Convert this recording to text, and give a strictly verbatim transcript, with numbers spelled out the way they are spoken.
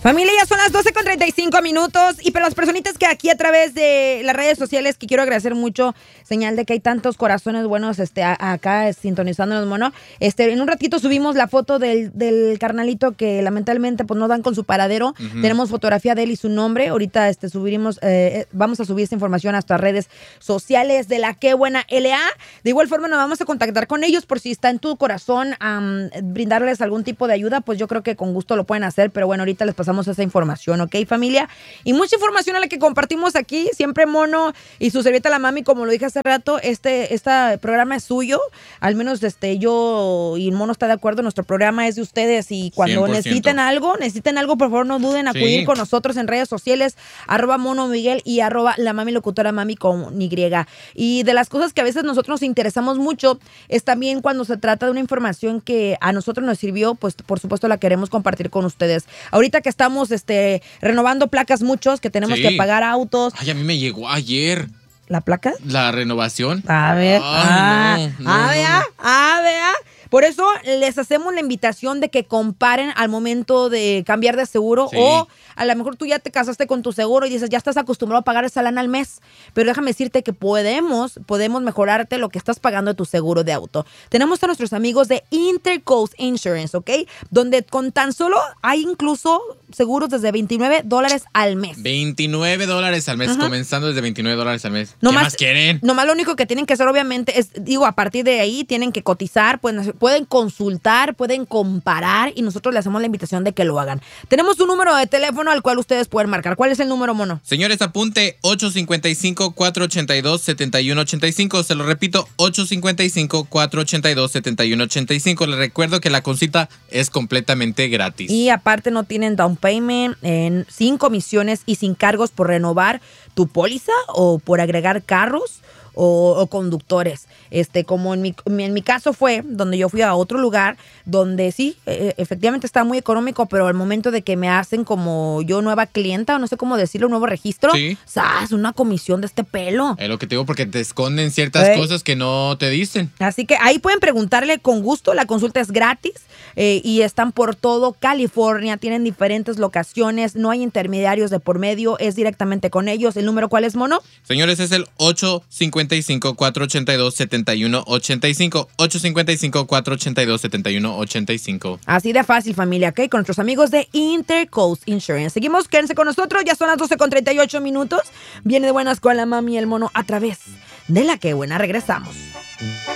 Familia, ya son las doce con treinta y cinco minutos y para las personitas que aquí a través de las redes sociales, que quiero agradecer mucho, señal de que hay tantos corazones buenos este, a, acá sintonizándonos, mono. Este, en un ratito subimos la foto del, del carnalito que lamentablemente pues no dan con su paradero. Uh-huh. Tenemos fotografía de él y su nombre. Ahorita este, subiremos, eh, vamos a subir esta información a nuestras redes sociales de la Qué Buena L A. De igual forma nos vamos a contactar con ellos por si está en tu corazón um, brindarles algún tipo de ayuda, pues yo creo que con gusto lo pueden hacer, pero bueno, ahorita les pasamos esa información, ¿ok, familia? Y mucha información a la que compartimos aquí, siempre Mono y su servieta la mami, como lo dije hace rato, este, este programa es suyo, al menos este, yo y Mono está de acuerdo, nuestro programa es de ustedes y cuando cien por ciento necesiten algo, necesiten algo, por favor no duden en acudir sí. con nosotros en redes sociales, arroba Mono Miguel y arroba la mami locutora mami con Y. Y de las cosas que a veces nosotros nos interesamos mucho es también cuando se trata de una información que a nosotros nos sirvió, pues por supuesto la queremos compartir con ustedes. Ahorita que estamos este, renovando placas muchos, que tenemos sí. que pagar autos. Ay, a mí me llegó ayer. ¿La placa? La renovación. A ver, Ay, ah, no, no, a ver, no, no. a ver. Por eso les hacemos la invitación de que comparen al momento de cambiar de seguro sí. o a lo mejor tú ya te casaste con tu seguro y dices, ya estás acostumbrado a pagar esa lana al mes, pero déjame decirte que podemos, podemos mejorarte lo que estás pagando de tu seguro de auto. Tenemos a nuestros amigos de Intercoast Insurance, ¿ok? Donde con tan solo hay incluso seguros desde veintinueve dólares al mes. veintinueve dólares al mes, uh-huh. comenzando desde veintinueve dólares al mes. No ¿Qué más, más quieren? Nomás lo único que tienen que hacer, obviamente, es, digo, a partir de ahí tienen que cotizar, pueden, pueden consultar, pueden comparar y nosotros les hacemos la invitación de que lo hagan. Tenemos un número de teléfono al cual ustedes pueden marcar. ¿Cuál es el número, Mono? Señores, apunte ocho cinco cinco, cuatro ocho dos, siete uno ocho cinco. Se lo repito, ocho cinco cinco, cuatro ocho dos, siete uno ocho cinco. Les recuerdo que la consulta es completamente gratis. Y aparte no tienen down payment, en, sin comisiones y sin cargos por renovar tu póliza o por agregar carros o, o conductores. Este, como en mi, en mi caso fue, donde yo fui a otro lugar, donde sí, eh, efectivamente estaba muy económico, pero al momento de que me hacen como yo nueva clienta, o no sé cómo decirlo, nuevo registro, sí. ¿sabes? Una comisión de este pelo. Es lo que te digo, porque te esconden ciertas ¿Eh? cosas que no te dicen. Así que ahí pueden preguntarle con gusto, la consulta es gratis eh, y están por todo California, tienen diferentes locaciones, no hay intermediarios de por medio, es directamente con ellos. ¿El número cuál es, Mono? Señores, es el ocho cinco cinco, cuatro ocho dos, siete uno ocho cinco, ocho cinco cinco, cuatro ocho dos, siete uno ocho cinco. Así de fácil, familia, ¿ok? Con nuestros amigos de Intercoast Insurance. Seguimos, quédense con nosotros, ya son las doce con treinta y ocho minutos. Viene de buenas con la mami y el mono a través de la Qué Buena. Regresamos.